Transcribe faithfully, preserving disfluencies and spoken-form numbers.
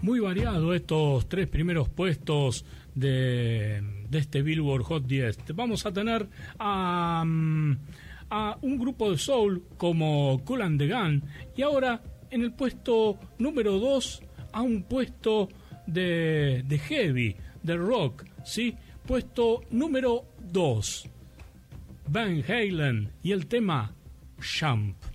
Muy variado estos tres primeros puestos de, de este Billboard Hot diez. Vamos a tener a, a un grupo de soul como Kool and the Gang, y ahora en el puesto número dos a un puesto de, de heavy, de rock, ¿sí? Puesto número dos, Van Halen y el tema Jump.